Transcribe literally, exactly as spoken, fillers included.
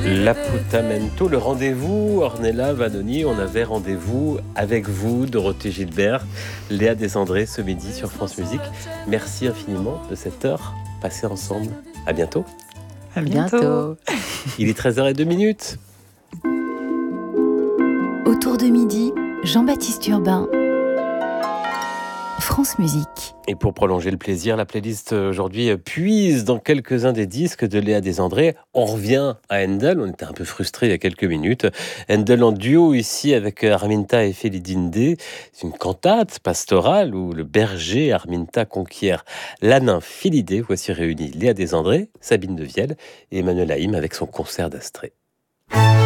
L'appuntamento, le rendez-vous, Ornella Vanoni, on avait rendez-vous avec vous, Dorothée Gilbert, Léa Desandré, ce midi sur France Musique. Merci infiniment de cette heure passée ensemble. À bientôt. À bientôt. Il est treize heures deux. Autour de midi, Jean-Baptiste Urbain, France Musique. Et pour prolonger le plaisir, la playlist aujourd'hui puise dans quelques-uns des disques de Léa Desandré. On revient à Handel, on était un peu frustrés il y a quelques minutes. Handel en duo ici avec Arminta et Félidinde. C'est une cantate pastorale où le berger Arminta conquiert la nymphe Félidée. Voici réunis Léa Desandré, Sabine Devielle et Emmanuel Haïm avec son concert d'Astrée.